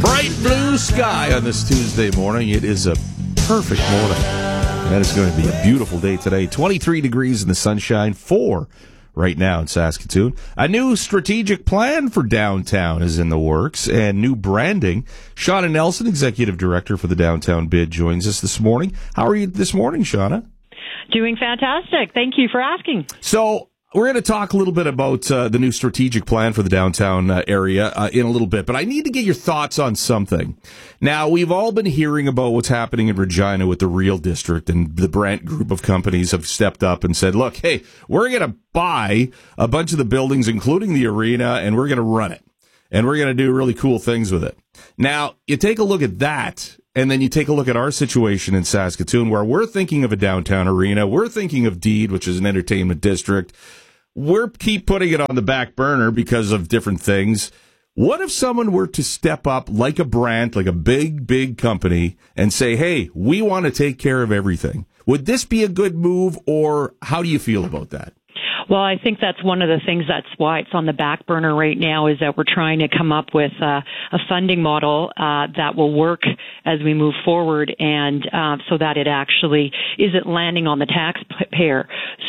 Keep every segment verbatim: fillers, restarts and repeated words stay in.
Bright blue sky on this Tuesday morning. It is a perfect morning. That is going to be a beautiful day today. twenty-three degrees in the sunshine, four right now in Saskatoon. A new strategic plan for downtown is in the works and new branding. Shauna Nelson, Executive Director for the Downtown Bid, joins us this morning. How are you this morning, Shauna? Doing fantastic. Thank you for asking. So, we're going to talk a little bit about uh, the new strategic plan for the downtown uh, area uh, in a little bit, but I need to get your thoughts on something. Now, we've all been hearing about what's happening in Regina with the Real District, and the Brandt group of companies have stepped up and said, look, hey, we're going to buy a bunch of the buildings, including the arena, and we're going to run it. And we're going to do really cool things with it. Now, you take a look at that, and then you take a look at our situation in Saskatoon, where we're thinking of a downtown arena. We're thinking of Deed, which is an entertainment district. We're keep putting it on the back burner because of different things. What if someone were to step up like a Brandt, like a big, big company, and say, hey, we want to take care of everything? Would this be a good move, or how do you feel about that? Well, I think that's one of the things that's why it's on the back burner right now, is that we're trying to come up with uh, a funding model uh, that will work as we move forward, and uh, so that it actually isn't landing on the taxpayer.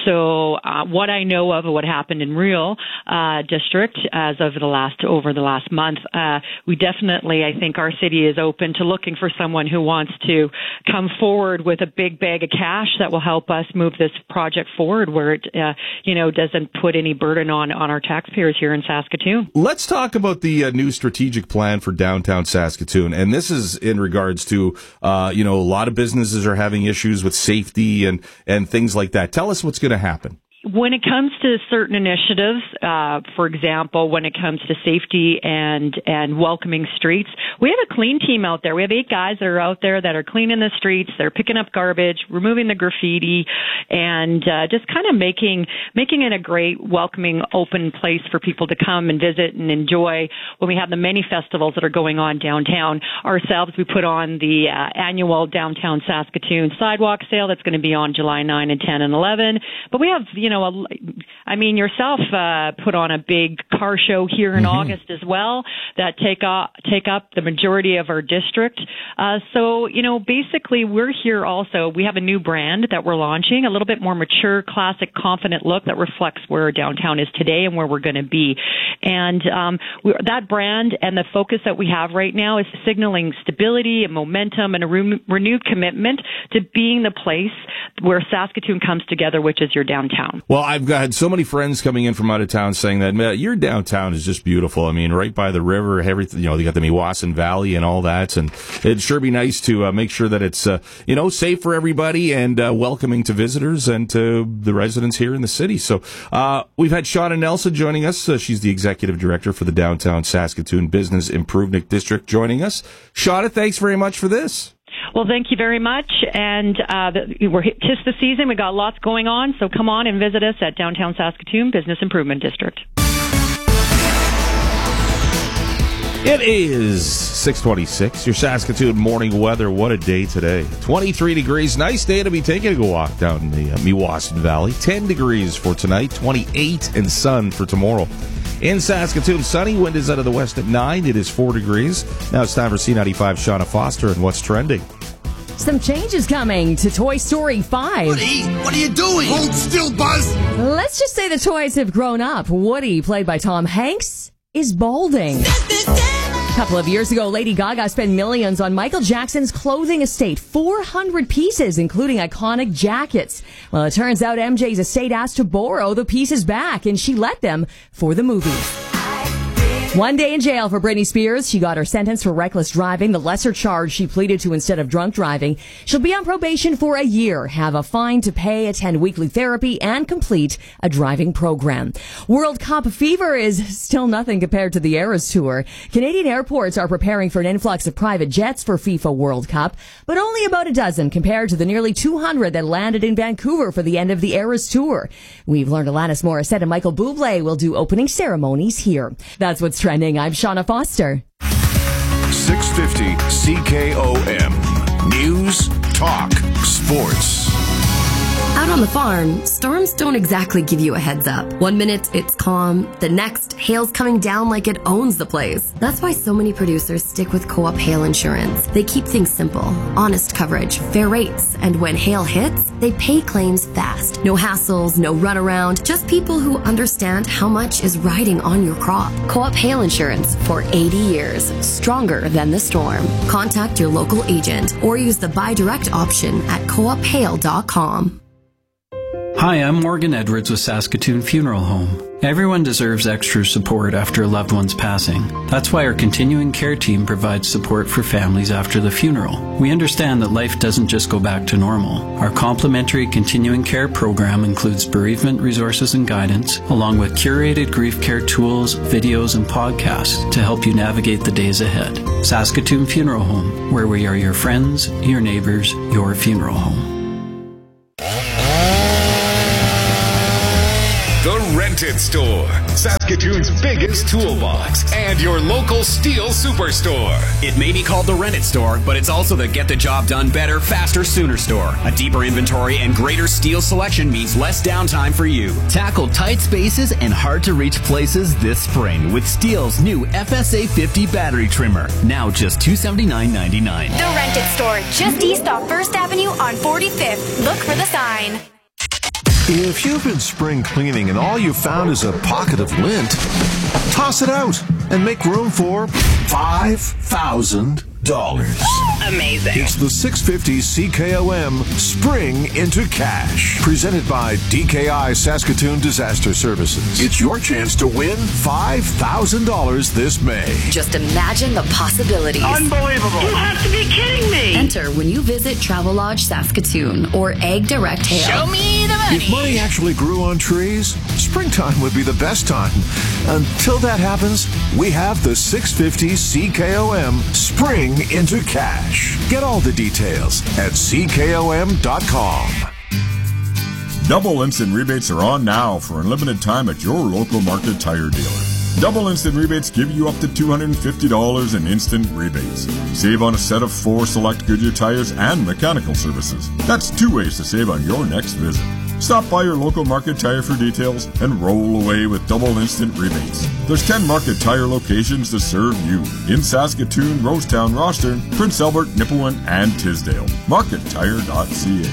So uh, what I know of what happened in Real uh, District as of the last over the last month, uh, we definitely, I think our city is open to looking for someone who wants to come forward with a big bag of cash that will help us move this project forward, where it, uh, you know, doesn't put any burden on, on our taxpayers here in Saskatoon. Let's talk about the uh, new strategic plan for downtown Saskatoon. And this is in regards to, uh, you know, a lot of businesses are having issues with safety and, and things like that. Tell us what's going to happen. When it comes to certain initiatives, uh, for example, when it comes to safety and, and welcoming streets, we have a clean team out there. We have eight guys that are out there that are cleaning the streets. They're picking up garbage, removing the graffiti, and uh, just kind of making making it a great, welcoming, open place for people to come and visit and enjoy. When we have the many festivals that are going on downtown ourselves, we put on the uh, annual Downtown Saskatoon Sidewalk Sale that's going to be on July ninth and tenth and eleventh. But we have, you know, know, a, I mean, yourself uh, put on a big car show here in mm-hmm. August as well that take up, take up the majority of our district. Uh, so, you know, basically we're here also. We have a new brand that we're launching, a little bit more mature, classic, confident look that reflects where downtown is today and where we're going to be. And um, we, that brand and the focus that we have right now is signaling stability and momentum and a re- renewed commitment to being the place where Saskatoon comes together, which is your downtown. Well, I've had so many friends coming in from out of town saying that, man, your downtown is just beautiful. I mean, right by the river, everything, you know, you got the Meewasin Valley and all that. And it'd sure be nice to uh, make sure that it's, uh, you know, safe for everybody and uh, welcoming to visitors and to the residents here in the city. So uh, we've had Shauna Nelson joining us. Uh, she's the executive director for the Downtown Saskatoon Business Improvement District joining us. Shauna, thanks very much for this. Well, thank you very much. And uh, the, we're tis the season. We got lots going on. So come on and visit us at Downtown Saskatoon Business Improvement District. It is six twenty-six. Your Saskatoon morning weather. What a day today. twenty-three degrees. Nice day to be taking a walk down in the uh, Meewasin Valley. ten degrees for tonight. twenty-eight and sun for tomorrow. In Saskatoon, sunny. Wind is out of the west at nine. It is four degrees. Now it's time for C ninety-five Shauna Foster and what's trending. Some changes coming to Toy Story five. Woody, what are you doing? Hold still, Buzz. Let's just say the toys have grown up. Woody, played by Tom Hanks, is balding. A couple of years ago, Lady Gaga spent millions on Michael Jackson's clothing estate, four hundred pieces, including iconic jackets. Well, it turns out M J's estate asked to borrow the pieces back, and she let them for the movie. One day in jail for Britney Spears. She got her sentence for reckless driving, the lesser charge she pleaded to instead of drunk driving. She'll be on probation for a year, have a fine to pay, attend weekly therapy, and complete a driving program. World Cup fever is still nothing compared to the Eras Tour. Canadian airports are preparing for an influx of private jets for FIFA World Cup, but only about a dozen compared to the nearly two hundred that landed in Vancouver for the end of the Eras Tour. We've learned Alanis Morissette and Michael Bublé will do opening ceremonies here. That's what's trending. I'm Shauna Foster. six fifty C K O M. News, Talk, Sports. Out on the farm, storms don't exactly give you a heads up. One minute it's calm, the next, hail's coming down like it owns the place. That's why so many producers stick with Co-op Hail Insurance. They keep things simple, honest coverage, fair rates, and when hail hits, they pay claims fast. No hassles, no runaround, just people who understand how much is riding on your crop. Co-op Hail Insurance for eighty years, stronger than the storm. Contact your local agent or use the buy direct option at co op hail dot com. Hi, I'm Morgan Edwards with Saskatoon Funeral Home. Everyone deserves extra support after a loved one's passing. That's why our continuing care team provides support for families after the funeral. We understand that life doesn't just go back to normal. Our complimentary continuing care program includes bereavement resources and guidance, along with curated grief care tools, videos, and podcasts to help you navigate the days ahead. Saskatoon Funeral Home, where we are your friends, your neighbors, your funeral home. The Rented Store, Saskatoon's biggest toolbox, and your local steel superstore. It may be called the Rented Store, but it's also the get the job done better, faster, sooner store. A deeper inventory and greater steel selection means less downtime for you. Tackle tight spaces and hard-to-reach places this spring with Steel's new F S A fifty battery trimmer. Now just two hundred seventy-nine dollars and ninety-nine cents. The Rented Store, just east off First Avenue on forty-fifth. Look for the sign. If you've been spring cleaning and all you found is a pocket of lint, toss it out and make room for five thousand dollars. Amazing. It's the six fifty C K O M Spring into Cash, presented by D K I Saskatoon Disaster Services. It's your chance to win five thousand dollars this May. Just imagine the possibilities. Unbelievable. You have to be kidding me. Enter when you visit Travelodge Saskatoon or Egg Direct Hail. Show me the money. If money actually grew on trees, springtime would be the best time. Until that happens, we have the six fifty C K O M Spring into Cash. Get all the details at C K O M dot com. Double instant rebates are on now for a limited time at your local Market Tire dealer. Double instant rebates give you up to two hundred fifty dollars in instant rebates. Save on a set of four select Goodyear tires and mechanical services. That's two ways to save on your next visit. Stop by your local Market Tire for details and roll away with double instant rebates. There's ten Market Tire locations to serve you in Saskatoon, Rosetown, Rosthern, Prince Albert, Nipawin, and Tisdale. market tire dot c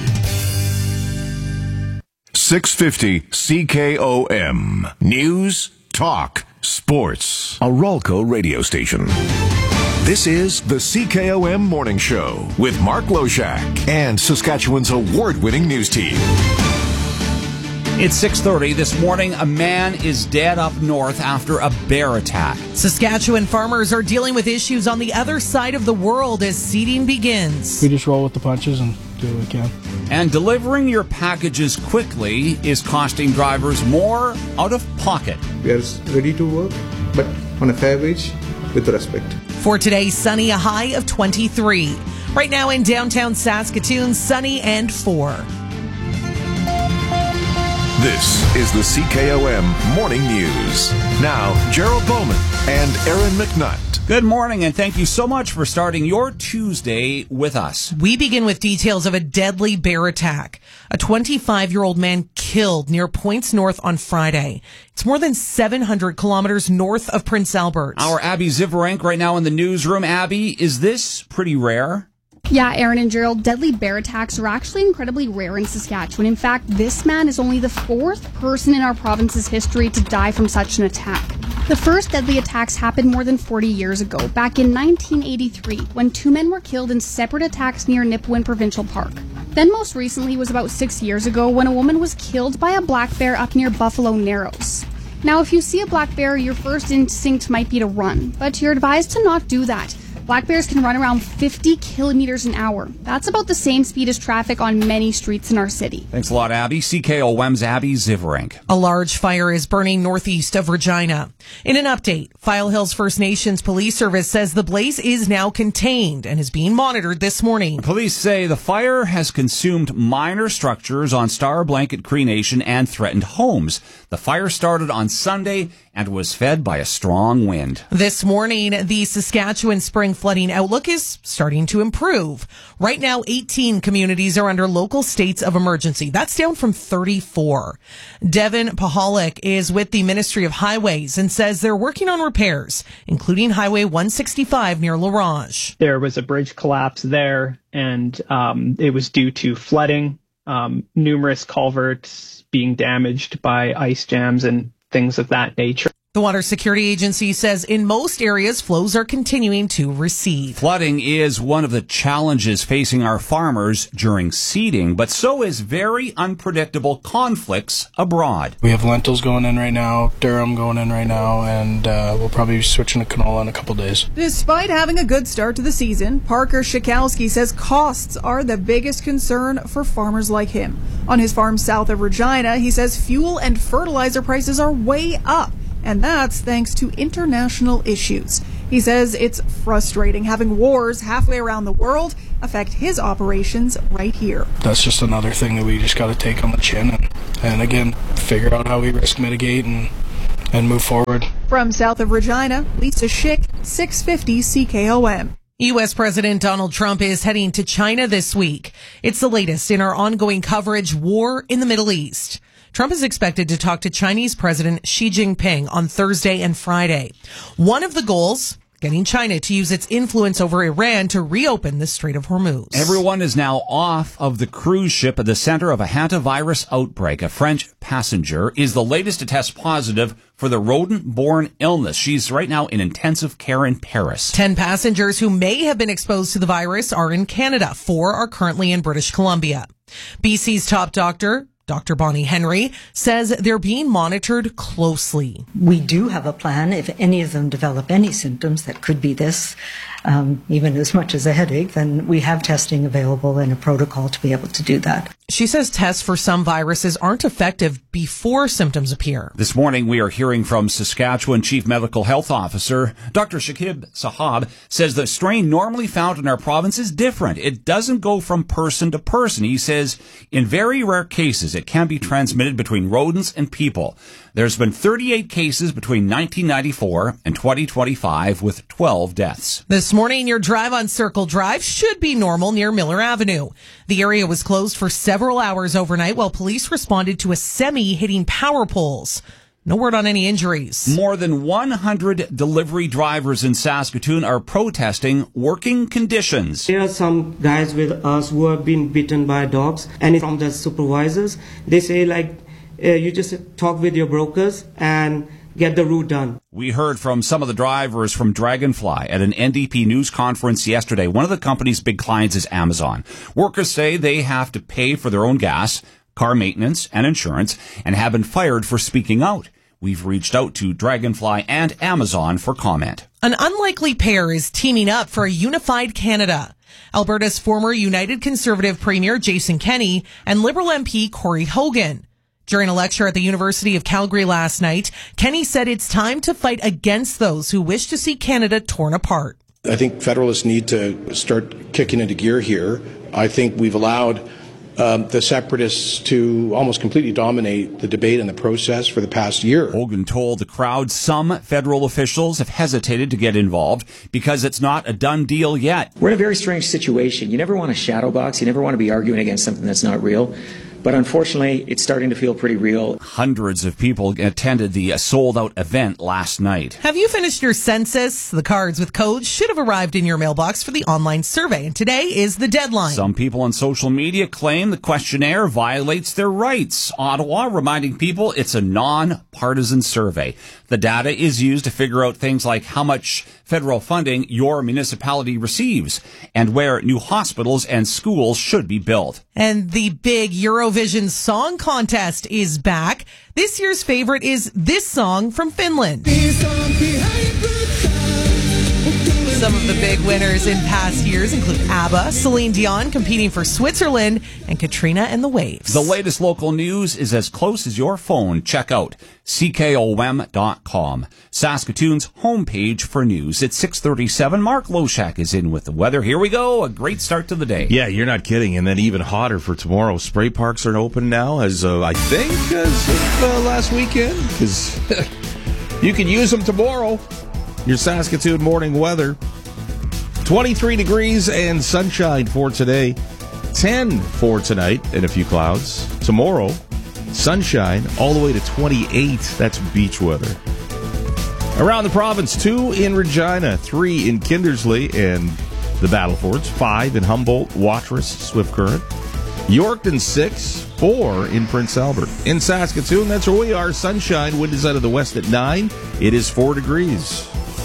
a. six fifty C K O M News, Talk, Sports. A Ralco radio station. This is the C K O M Morning Show with Mark Loshak and Saskatchewan's award-winning news team. It's six thirty this morning. A man is dead up north after a bear attack. Saskatchewan farmers are dealing with issues on the other side of the world as seeding begins. We just roll with the punches and do what we can. And delivering your packages quickly is costing drivers more out of pocket. We are ready to work, but on a fair wage with respect. For today, sunny, a high of twenty-three. Right now in downtown Saskatoon, sunny and four. This is the C K O M Morning News. Now, Gerald Bowman and Aaron McNutt. Good morning, and thank you so much for starting your Tuesday with us. We begin with details of a deadly bear attack. A twenty-five-year-old man killed near Points North on Friday. It's more than seven hundred kilometers north of Prince Albert. Our Abby Zivarenk right now in the newsroom. Abby, is this pretty rare? Yeah, Aaron and Gerald, deadly bear attacks are actually incredibly rare in Saskatchewan. In fact, this man is only the fourth person in our province's history to die from such an attack. The first deadly attacks happened more than forty years ago, back in nineteen eighty-three, when two men were killed in separate attacks near Nipawin Provincial Park. Then most recently was about six years ago when a woman was killed by a black bear up near Buffalo Narrows. Now, if you see a black bear, your first instinct might be to run, but you're advised to not do that. Black bears can run around fifty kilometers an hour. That's about the same speed as traffic on many streets in our city. Thanks a lot, Abby. C K O M's Abby Zivarenk. A large fire is burning northeast of Regina. In an update, File Hills First Nations Police Service says the blaze is now contained and is being monitored this morning. Police say the fire has consumed minor structures on Star Blanket Cree Nation and threatened homes. The fire started on Sunday and was fed by a strong wind. This morning, the Saskatchewan spring flooding outlook is starting to improve. Right now, eighteen communities are under local states of emergency. That's down from thirty-four. Devin Pahalik is with the Ministry of Highways and says they're working on repairs, including Highway one sixty-five near La Ronge. There was a bridge collapse there, and um, it was due to flooding, um, numerous culverts being damaged by ice jams and things of that nature. The Water Security Agency says in most areas, flows are continuing to recede. Flooding is one of the challenges facing our farmers during seeding, but so is very unpredictable conflicts abroad. We have lentils going in right now, durum going in right now, and uh, we'll probably be switching to canola in a couple days. Despite having a good start to the season, Parker Schakowsky says costs are the biggest concern for farmers like him. On his farm south of Regina, he says fuel and fertilizer prices are way up. And that's thanks to international issues. He says it's frustrating having wars halfway around the world affect his operations right here. That's just another thing that we just got to take on the chin and, and again, figure out how we risk mitigate and, and move forward. From south of Regina, Lisa Schick, six fifty C K O M. U S President Donald Trump is heading to China this week. It's the latest in our ongoing coverage, War in the Middle East. Trump is expected to talk to Chinese President Xi Jinping on Thursday and Friday. One of the goals, getting China to use its influence over Iran to reopen the Strait of Hormuz. Everyone is now off of the cruise ship at the center of a hantavirus outbreak. A French passenger is the latest to test positive for the rodent-borne illness. She's right now in intensive care in Paris. Ten passengers who may have been exposed to the virus are in Canada. Four are currently in British Columbia. B C's top doctor, Doctor Bonnie Henry, says they're being monitored closely. We do have a plan if any of them develop any symptoms that could be this, um, even as much as a headache, then we have testing available and a protocol to be able to do that. She says tests for some viruses aren't effective before symptoms appear. This morning, we are hearing from Saskatchewan Chief Medical Health Officer Doctor Shakib Sahab says the strain normally found in our province is different. It doesn't go from person to person. He says in very rare cases, it can be transmitted between rodents and people. There's been thirty-eight cases between nineteen ninety-four and twenty twenty-five with twelve deaths. This morning, your drive on Circle Drive should be normal near Miller Avenue. The area was closed for several hours overnight while police responded to a semi hitting power poles. No word on any injuries. More than one hundred delivery drivers in Saskatoon are protesting working conditions. There are some guys with us who have been bitten by dogs, and from the supervisors, they say like, uh, you just talk with your brokers and get the route done. We heard from some of the drivers from Dragonfly at an N D P news conference yesterday. One of the company's big clients is Amazon. Workers say they have to pay for their own gas, car maintenance, and insurance, and have been fired for speaking out. We've reached out to Dragonfly and Amazon for comment. An unlikely pair is teaming up for a unified Canada. Alberta's former United Conservative Premier Jason Kenney and Liberal M P Corey Hogan. During a lecture at the University of Calgary last night, Kenney said it's time to fight against those who wish to see Canada torn apart. I think Federalists need to start kicking into gear here. I think we've allowed um, the separatists to almost completely dominate the debate and the process for the past year. Hogan told the crowd some federal officials have hesitated to get involved because it's not a done deal yet. We're in a very strange situation. You never want to shadow box. You never want to be arguing against something that's not real. But unfortunately, it's starting to feel pretty real. Hundreds of people attended the sold-out event last night. Have you finished your census? The cards with codes should have arrived in your mailbox for the online survey, and today is the deadline. Some people on social media claim the questionnaire violates their rights. Ottawa reminding people it's a non-partisan survey. The data is used to figure out things like how much federal funding your municipality receives and where new hospitals and schools should be built. And the big Eurovision Song Contest is back. This year's favorite is this song from Finland. Some of the big winners in past years include ABBA, Celine Dion competing for Switzerland, and Katrina and the Waves. The latest local news is as close as your phone. Check out C K O M dot com, Saskatoon's homepage for news. It's six thirty-seven. Mark Loshak is in with the weather. Here we go. A great start to the day. Yeah, you're not kidding. And then even hotter for tomorrow. Spray parks are open now, as uh, I think as of uh, last weekend. Because You can use them tomorrow. Your Saskatoon morning weather. twenty-three degrees and sunshine for today. ten for tonight and a few clouds. Tomorrow, sunshine all the way to twenty-eight. That's beach weather. Around the province, two in Regina, three in Kindersley and the Battlefords, five in Humboldt, Watrous, Swift Current. Yorkton, six, four in Prince Albert. In Saskatoon, that's where we are. Sunshine, wind is out of the west at nine. It is four degrees.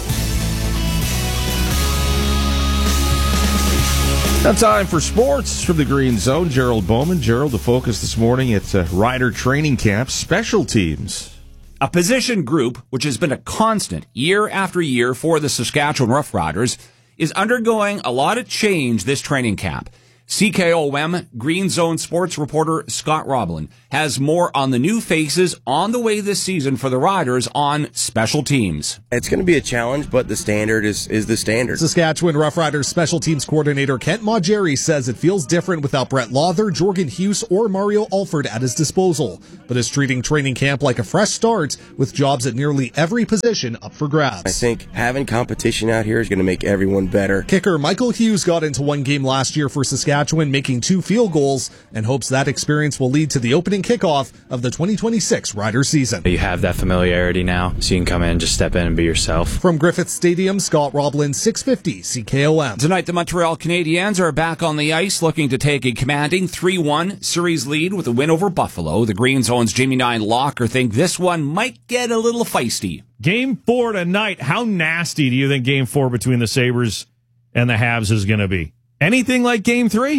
Now time for sports from the Green Zone. Gerald Bowman. Gerald, the focus this morning at uh, Rider Training Camp, special teams. A position group, which has been a constant year after year for the Saskatchewan Roughriders, is undergoing a lot of change this training camp. C K O M Green Zone sports reporter Scott Roblin has more on the new faces on the way this season for the Riders on special teams. It's going to be a challenge, but the standard is, is the standard. Saskatchewan Roughriders special teams coordinator Kent Maugeri says it feels different without Brett Lawther, Jorgen Hughes, or Mario Alford at his disposal, but is treating training camp like a fresh start with jobs at nearly every position up for grabs. I think having competition out here is going to make everyone better. Kicker Michael Hughes got into one game last year for Saskatchewan, making two field goals, and hopes that experience will lead to the opening kickoff of the twenty twenty-six Rider season. You have that familiarity now, so you can come in, just step in and be yourself. From Griffith Stadium, Scott Roblin, six fifty C K O M. Tonight, the Montreal Canadiens are back on the ice, looking to take a commanding three one series lead with a win over Buffalo. The Green Zone's Jamie Nine Locker think this one might get a little feisty. Game four tonight. How nasty do you think game four between the Sabres and the Habs is going to be? Anything like game three?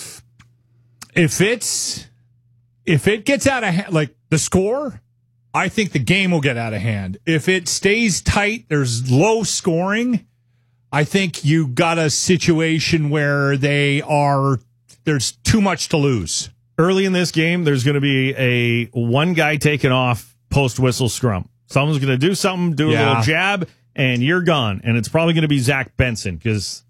If it's if it gets out of hand, like the score, I think the game will get out of hand. If it stays tight, there's low scoring, I think you got a situation where they are there's too much to lose. Early in this game, there's going to be a one guy taken off post whistle scrum. Someone's going to do something, do a Yeah. little jab, and you're gone. And it's probably going to be Zach Benson because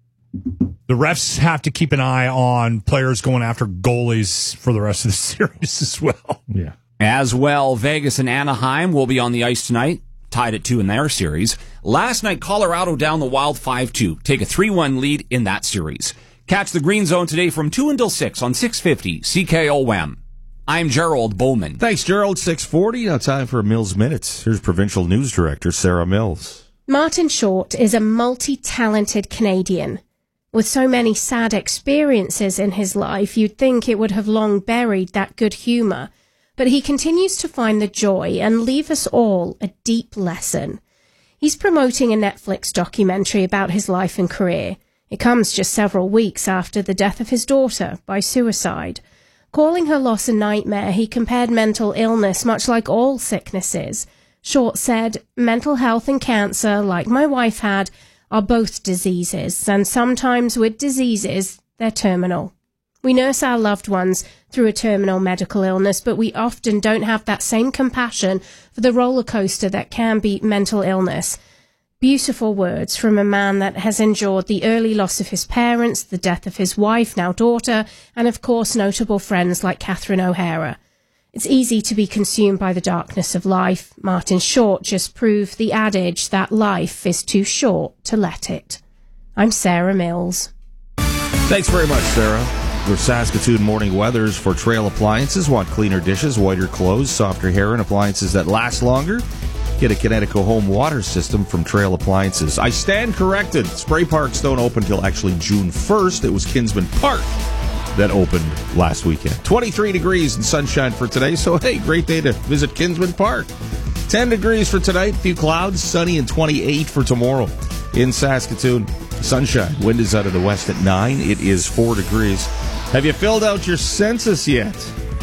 the refs have to keep an eye on players going after goalies for the rest of the series as well. Yeah. As well, Vegas and Anaheim will be on the ice tonight, tied at two in their series. Last night, Colorado down the Wild five two, take a three one lead in that series. Catch the Green Zone today from two until six on six fifty C K O M. I'm Gerald Bowman. Thanks, Gerald. six forty. Now time for Mills Minutes. Here's Provincial News Director Sarah Mills. Martin Short is a multi-talented Canadian. With so many sad experiences in his life, you'd think it would have long buried that good humour. But he continues to find the joy and leave us all a deep lesson. He's promoting a Netflix documentary about his life and career. It comes just several weeks after the death of his daughter by suicide. Calling her loss a nightmare, he compared mental illness much like all sicknesses. Short said, "Mental health and cancer, like my wife had, are both diseases, and sometimes with diseases, they're terminal. We nurse our loved ones through a terminal medical illness, but we often don't have that same compassion for the roller coaster that can be mental illness." Beautiful words from a man that has endured the early loss of his parents, the death of his wife, now daughter, and of course notable friends like Catherine O'Hara. It's easy to be consumed by the darkness of life. Martin Short just proved the adage that life is too short to let it. I'm Sarah Mills. Thanks very much, Sarah. Your Saskatoon morning weathers for Trail Appliances. Want cleaner dishes, whiter clothes, softer hair, and appliances that last longer? Get a Connecticut home water system from Trail Appliances. I stand corrected. Spray parks don't open until actually June first. It was Kinsman Park that opened last weekend. twenty-three degrees and sunshine for today, so hey, great day to visit Kinsman Park. ten degrees for tonight, few clouds, sunny, and twenty-eight for tomorrow. In Saskatoon, sunshine, wind is out of the west at nine. It is four degrees. Have you filled out your census yet?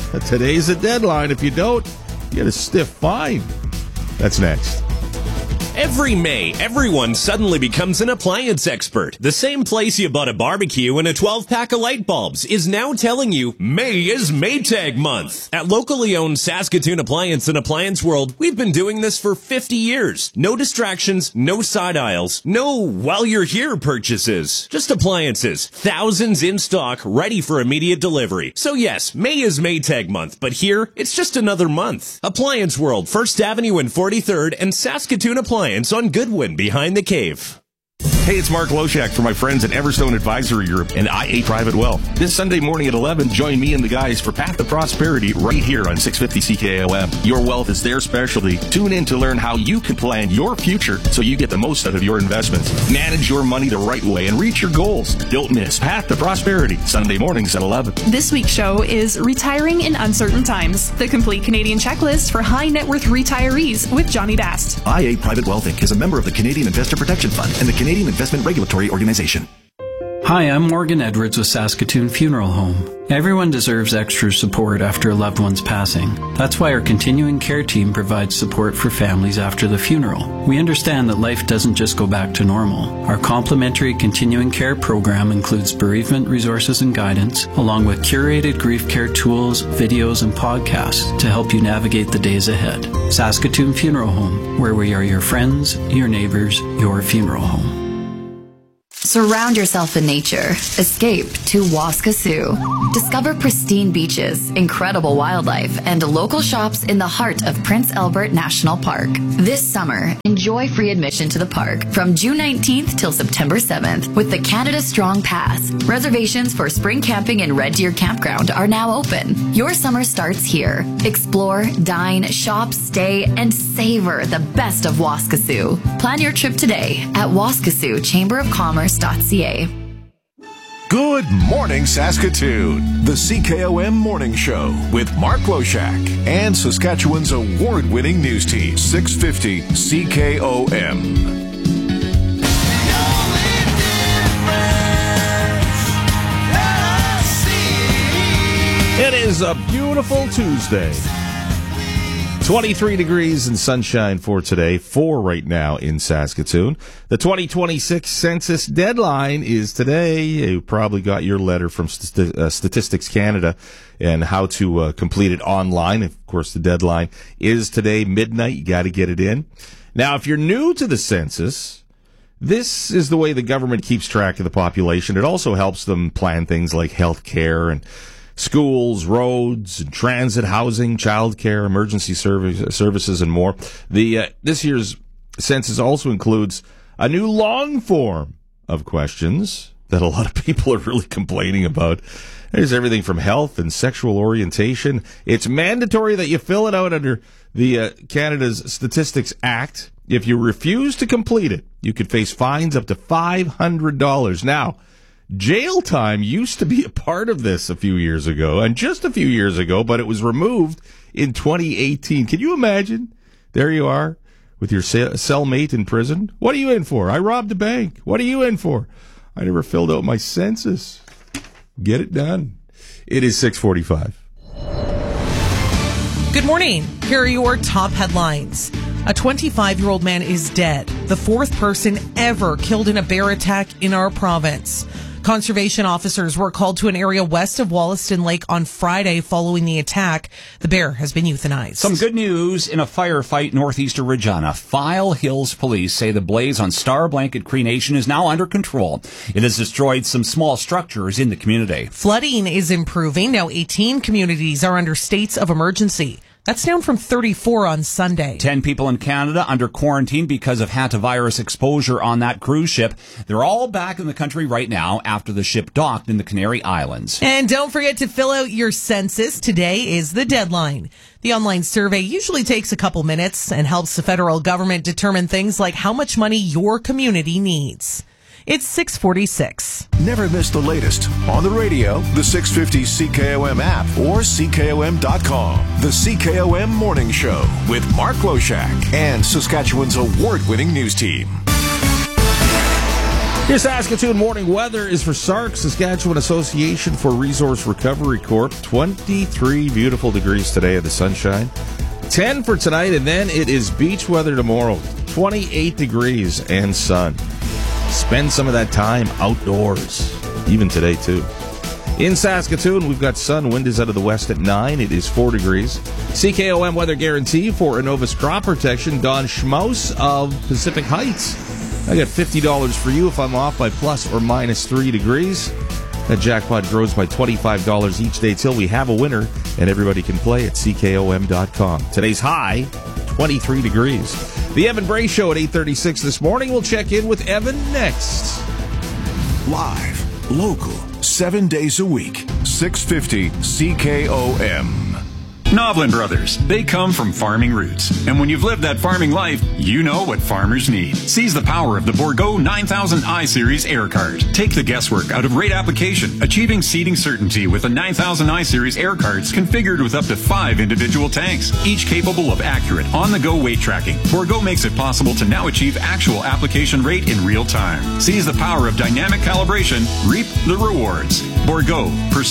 Today's the deadline. If you don't, you get a stiff fine. That's next. Every May, everyone suddenly becomes an appliance expert. The same place you bought a barbecue and a twelve-pack of light bulbs is now telling you May is Maytag month. At locally owned Saskatoon Appliance and Appliance World, we've been doing this for fifty years. No distractions, no side aisles, no while you're here purchases. Just appliances, thousands in stock, ready for immediate delivery. So yes, May is Maytag month, but here, it's just another month. Appliance World, First Avenue and forty-third, and Saskatoon Appliance on Goodwin behind the cave. Hey, it's Mark Loshak from my friends at Everstone Advisory Group and I A Private Wealth. This Sunday morning at eleven, join me and the guys for Path to Prosperity right here on six fifty C K O M. Your wealth is their specialty. Tune in to learn how you can plan your future so you get the most out of your investments. Manage your money the right way and reach your goals. Don't miss Path to Prosperity, Sunday mornings at eleven. This week's show is Retiring in Uncertain Times, the complete Canadian checklist for high net worth retirees with Johnny Dast. I A Private Wealth Incorporated is a member of the Canadian Investor Protection Fund and the Canadian Investment Regulatory Organization. Hi, I'm Morgan Edwards with Saskatoon Funeral Home. Everyone deserves extra support after a loved one's passing. That's why our continuing care team provides support for families after the funeral. We understand that life doesn't just go back to normal. Our complimentary continuing care program includes bereavement resources and guidance, along with curated grief care tools, videos, and podcasts to help you navigate the days ahead. Saskatoon Funeral Home, where we are your friends, your neighbors, your funeral home. Surround yourself in nature. Escape to Waskesiu. Discover pristine beaches, incredible wildlife, and local shops in the heart of Prince Albert National Park. This summer, enjoy free admission to the park from June nineteenth till September seventh with the Canada Strong Pass. Reservations for spring camping in Red Deer Campground are now open. Your summer starts here. Explore, dine, shop, stay, and savor the best of Waskesiu. Plan your trip today at Waskesiu Chamber of Commerce. Good morning, Saskatoon. The C K O M Morning Show with Mark Loshak and Saskatchewan's award-winning news team, six fifty C K O M. It is a beautiful Tuesday. twenty-three degrees and sunshine for today, four right now in Saskatoon. The twenty twenty-six census deadline is today. You probably got your letter from St- uh, Statistics Canada and how to uh, complete it online. Of course, the deadline is today, midnight. You got to get it in. Now, if you're new to the census, this is the way the government keeps track of the population. It also helps them plan things like health care and schools, roads, and transit, housing, childcare, emergency service, services, and more. The uh, this year's census also includes a new long form of questions that a lot of people are really complaining about. There's everything from health and sexual orientation. It's mandatory that you fill it out under the uh, Canada's Statistics Act. If you refuse to complete it, you could face fines up to five hundred dollars. Now, jail time used to be a part of this a few years ago, and just a few years ago, but it was removed in twenty eighteen. Can you imagine? There you are with your cellmate in prison. What are you in for? I robbed a bank. What are you in for? I never filled out my census. Get it done. It is six forty-five. Good morning. Here are your top headlines. A twenty-five-year-old man is dead, the fourth person ever killed in a bear attack in our province. Conservation officers were called to an area west of Wollaston Lake on Friday following the attack. The bear has been euthanized. Some good news in a firefight northeast of Regina. File Hills police say the blaze on Star Blanket Cree Nation is now under control. It has destroyed some small structures in the community. Flooding is improving. Now eighteen communities are under states of emergency. That's down from thirty-four on Sunday. Ten people in Canada under quarantine because of hantavirus exposure on that cruise ship. They're all back in the country right now after the ship docked in the Canary Islands. And don't forget to fill out your census. Today is the deadline. The online survey usually takes a couple minutes and helps the federal government determine things like how much money your community needs. It's six forty-six. Never miss the latest on the radio, the six fifty C K O M app, or C K O M dot com. The C K O M Morning Show with Mark Loshak and Saskatchewan's award-winning news team. Your Saskatoon morning weather is for S A R C, Saskatchewan Association for Resource Recovery Corp. twenty-three beautiful degrees today of the sunshine. ten for tonight, and then it is beach weather tomorrow. twenty-eight degrees and sun. Spend some of that time outdoors, even today, too. In Saskatoon, we've got sun. Wind is out of the west at nine. It is four degrees. C K O M weather guarantee for Innovus Crop Protection. Don Schmaus of Pacific Heights. I got fifty dollars for you if I'm off by plus or minus three degrees. That jackpot grows by twenty-five dollars each day till we have a winner, and everybody can play at C K O M dot com. Today's high, twenty-three degrees. The Evan Bray Show at eight thirty-six this morning. We'll check in with Evan next. Live, local, seven days a week, six fifty C K O M. Novlin Brothers. They come from farming roots. And when you've lived that farming life, you know what farmers need. Seize the power of the Bourgault nine thousand i Series air cart. Take the guesswork out of rate application, achieving seeding certainty with the nine thousand i Series air carts configured with up to five individual tanks, each capable of accurate, on-the-go weight tracking. Bourgault makes it possible to now achieve actual application rate in real time. Seize the power of dynamic calibration. Reap the rewards. Bourgault.